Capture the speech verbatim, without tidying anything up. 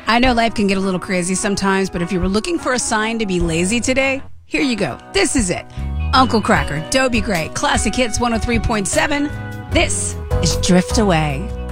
I know life can get a little crazy sometimes, but if you were looking for a sign to be lazy today, here you go. This is it. Uncle Cracker, Dobie Gray, Classic Hits one oh three point seven. This is Drift Away.